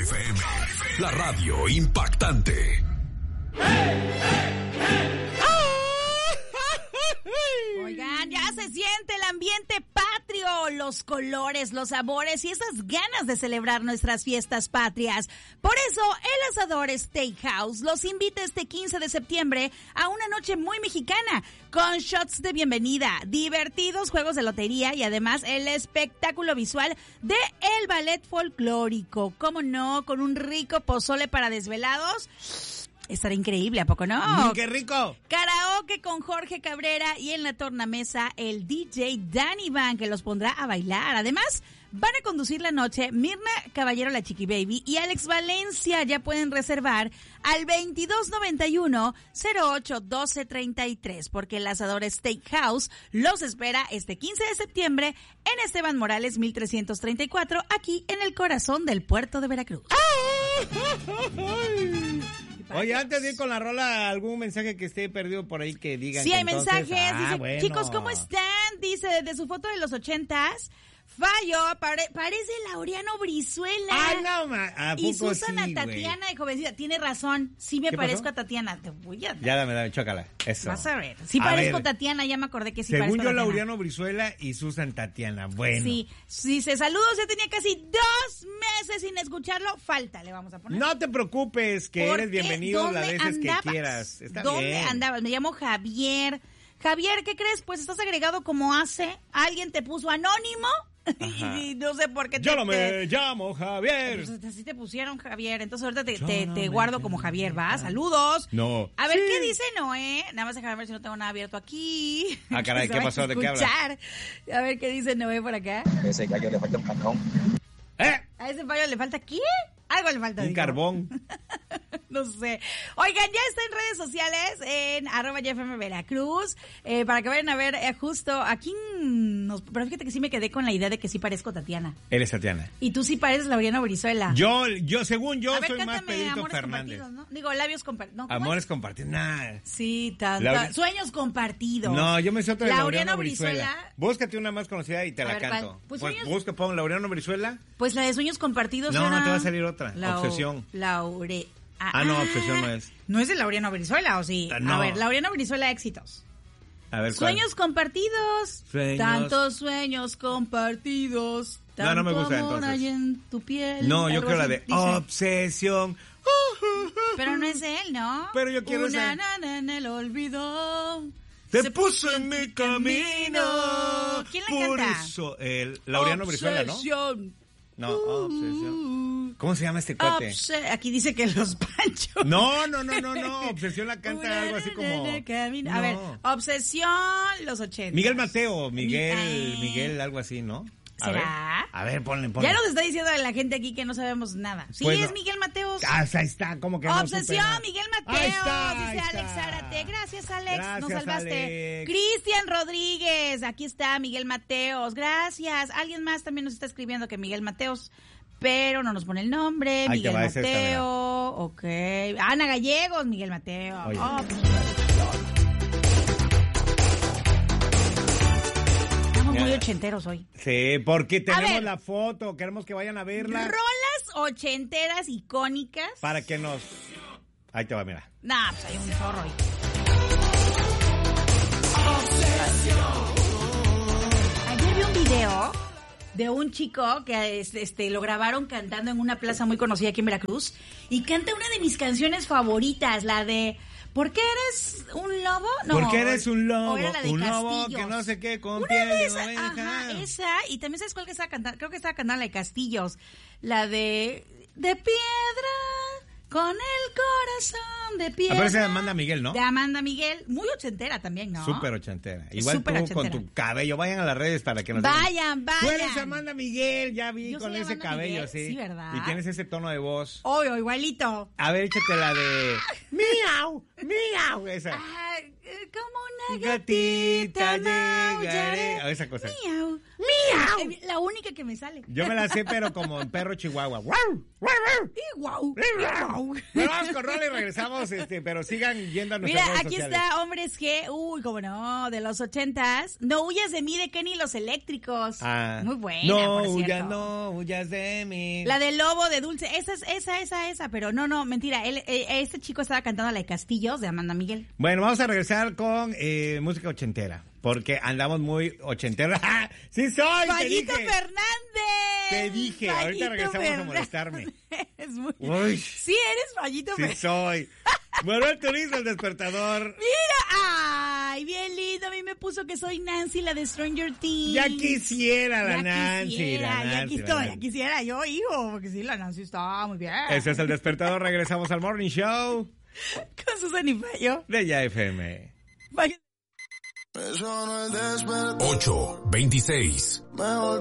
FM, la radio impactante. Oigan, ya se siente el ambiente patrio, los colores, los sabores y esas ganas de celebrar nuestras fiestas patrias. Por eso, el Asador Steakhouse los invita este 15 de septiembre a una noche muy mexicana, con shots de bienvenida, divertidos juegos de lotería y además el espectáculo visual de el ballet folclórico. ¿Cómo no? Con un rico pozole para desvelados. Estará increíble, ¿a poco no? ¡Qué rico! Karaoke con Jorge Cabrera y en la tornamesa el DJ Danny Van, que los pondrá a bailar. Además, van a conducir la noche Mirna Caballero, la Chiqui Baby, y Alex Valencia. Ya pueden reservar al 2291-081233, porque el Asador Steakhouse los espera este 15 de septiembre en Esteban Morales 1334, aquí en el corazón del puerto de Veracruz. Oye, antes de ir con la rola, ¿algún mensaje que esté perdido por ahí que digan? Sí, que hay entonces... mensajes. Dice, bueno. Chicos, ¿cómo están? Dice, desde su foto de los 80s. Fallo, parece Laureano Brizuela. ¡Ay, no, ma! Y Susana sí, Tatiana de jovencita. Tiene razón, sí me parezco pasó? a Tatiana. Te voy a... Ya dame, chócala. Eso. Vas a ver. Sí parezco a Tatiana, ya me acordé que sí según parezco yo, a Tatiana. Laureano Brizuela y Susan Tatiana. Bueno. Sí, dice, saludos, ya tenía casi 2 meses sin escucharlo. Falta, le vamos a poner. No te preocupes, que eres bienvenido las veces que quieras. Está ¿Dónde bien. andabas? Me llamo Javier. Javier, ¿qué crees? Pues estás agregado como hace. Alguien te puso anónimo. Y no sé por qué Yo no me llamo Javier. Pues así te pusieron, Javier. Entonces ahorita te guardo como Javier, ¿va? Saludos. No. A ver, ¿qué dice Noé? Nada más déjame ver si no tengo nada abierto aquí. Ah, caray, ¿qué pasó? ¿De qué hablas? A ver, ¿qué dice Noé por acá? A ese gallo le falta un carbón. ¿A ese fallo le falta qué? Algo le falta. Un carbón. No sé. Oigan, ya está en redes sociales, en @YFM Veracruz, para que vayan a ver justo aquí. Pero fíjate que sí me quedé con la idea de que sí parezco Tatiana. Eres Tatiana. Y tú sí pareces Laureano Brizuela. Yo, según yo, a ver, soy más cántame, Pedrito Amores Fernández. Compartidos, ¿no? Digo, labios compartidos. No, Amores compartidos, nada. Sí, tanto. Sueños compartidos. No, yo me siento de Laureano Brizuela. Brizuela. Búscate una más conocida y te la canto. Pues busca, pon Laureano Brizuela. Pues la de Sueños Compartidos. No, era... te va a salir otra. Obsesión. No, Obsesión no es. ¿No es de Laureano Brizuela o sí? No. A ver, Laureano Brizuela, éxitos. A ver, Sueños compartidos. Sueños. Tantos sueños compartidos. Tanto no me gusta amor entonces. hay en tu piel. No, yo quiero la de dice. Obsesión. Pero no es de él, ¿no? Pero yo quiero Una esa. nana en el olvido. Se puso en mi camino. ¿Quién la Por canta? eso, Laureano Brizuela, ¿no? Obsesión. No, Obsesión. ¿Cómo se llama este cuate? Aquí dice que los Panchos. No. Obsesión la canta algo así como... A ver, Obsesión, los 80. Miguel Mateo, Miguel, algo así, ¿no? ¿Será? A ver, ponle. Ya nos está diciendo la gente aquí que no sabemos nada. Sí, Bueno, es Miguel Mateos. Ahí está, como que no Obsesión, supera. Miguel Mateos, Ahí está, dice ahí Alex está. Zárate. Gracias, Alex, Gracias, nos salvaste. Alex. Cristian Rodríguez, aquí está Miguel Mateos, gracias. Alguien más también nos está escribiendo que Miguel Mateos, pero no nos pone el nombre. Ahí te Miguel va, es esta, Mateo, ok. Ana Gallegos, Miguel Mateo. Oye. Muy ochenteros hoy. Sí, porque A tenemos ver. la foto, queremos que vayan a verla. Rolas ochenteras icónicas. Para que nos... Ahí te va, mira. Nah, pues hay un zorro ahí. Ayer vi un video de un chico que lo grabaron cantando en una plaza muy conocida aquí en Veracruz y canta una de mis canciones favoritas, la de ¿Por qué eres un lobo? No, Porque eres un lobo, o era la de un lobo Castillos. que no sé qué, con Una piel de de esas, oveja. ajá, esa, y también sabes cuál que estaba cantando, creo que estaba cantando la de Castillos, la de piedra con el corazón de piedra. Aparece de Amanda Miguel, ¿no? De Amanda Miguel, muy ochentera también, ¿no? Súper ochentera. Igual Súper tú ochentera. con tu cabello. Vayan a las redes para que nos Vayan. Tú eres Amanda Miguel, ya vi Yo con soy ese Amanda cabello, Miguel, sí. sí, ¿verdad? Y tienes ese tono de voz. Obvio, igualito. A ver, échate la de... ¡Miau! ¡Miau! Esa. Como gatita llegaré. Oh, esa cosa. Miau. Miau. La única que me sale. Yo me la sé, pero como en perro chihuahua. ¡Guau! Y guau. Bueno, vamos con rola y regresamos, pero sigan yendo a nuestras redes Mira, aquí sociales. está Hombres G. Uy, cómo no, de los 80s. No huyas de mí, de Kenny y los Eléctricos. Muy buena, no, por cierto. No huyas de mí. La del Lobo de Dulce. Esa. Pero no, mentira. Este chico estaba cantando La de Castillos de Amanda Miguel. Bueno, vamos a regresar con música ochentera. Porque andamos muy ochentera. ¡Ah! ¡Sí soy! ¡Fallito te dije. Fernández! Te dije, Fallito ahorita regresamos Fernández. a molestarme. Es muy... Uy. Sí, eres Fallito Sí Fernández. soy. Bueno, el turismo, el despertador. Mira, ay, bien lindo. A mí me puso que soy Nancy, la de Stranger Things. Ya quisiera la Ya Nancy. quisiera, la ya Nancy, quisiera, la ya Nancy. quisiera yo, hijo, porque sí, la Nancy está muy bien. Ese es el despertador. Regresamos al Morning Show Con Susana y Payo. de Ya FM. Vaya. 8:26.